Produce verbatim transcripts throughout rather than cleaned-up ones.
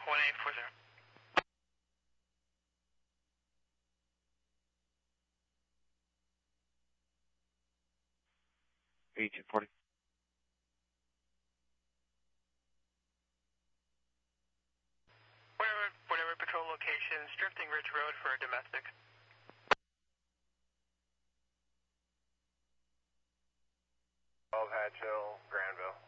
one eight four zero. eighteen forty. Whatever, whatever patrol locations, Drifting Ridge Road for a domestic. twelve Hatch Hill, Granville.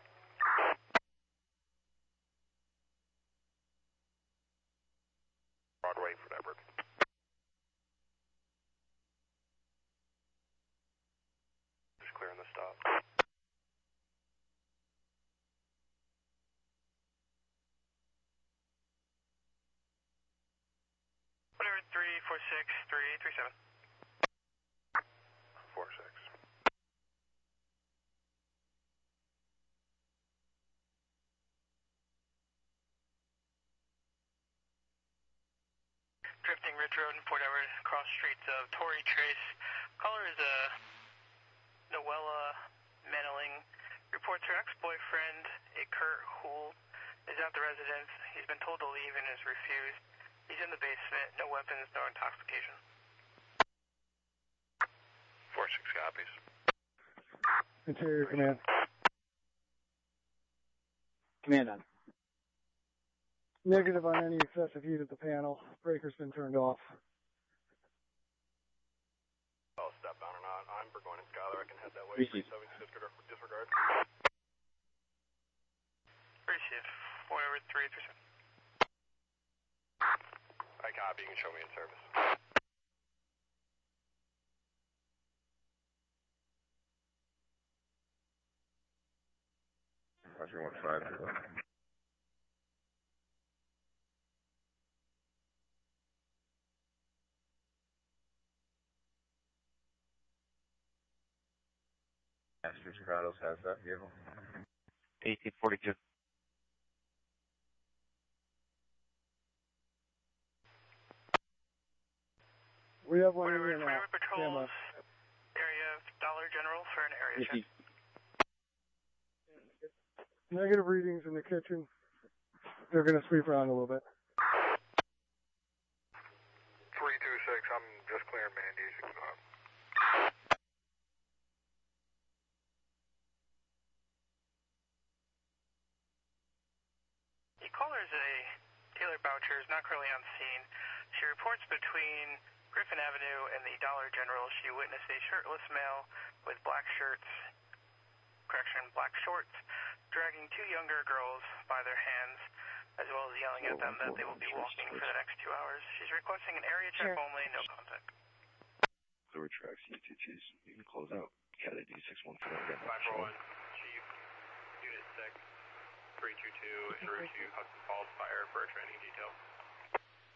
Broadway, Fort Edward. Just clearing the stop. Whatever, three four six three three seven. four six. Drifting Ridge Road in Fort Edward, cross streets of Torrey Trace. Caller is a Noella Meneling. Reports her ex-boyfriend, a Kurt Hool, is at the residence. He's been told to leave and has refused. He's in the basement, no weapons, no intoxication. four six copies. Interior Command. Command on. Negative on any excessive heat at the panel. Breaker's been turned off. I'll step down or not. I'm Burgoyne and Schuyler. I can head that way. Receive. Disregard. Receive. Whatever, three three seven. I copy. You can show me in service. Roger, one five. Master Stratos has that vehicle. eighteen forty-two. We have one Whatever, in here now. whatever patrols, area of Dollar General for an area check. Receive. Negative readings in the kitchen. They're going to sweep around a little bit. three two six. I'm just clearing Mandy's. You can go up. The caller is a Taylor Boucher, is not currently on scene. She reports between Griffin Avenue and the Dollar General. She witnessed a shirtless male with black shirts, correction, black shorts, dragging two younger girls by their hands, as well as yelling at them that they will be walking for the next two hours. She's requesting an area check Sure. only, no contact. Clear tracks, U T Ts. You can close out. Cat I D six one four. five four one, Chief, Unit six, three two two, Andrew Hudson Falls Fire for a training detail.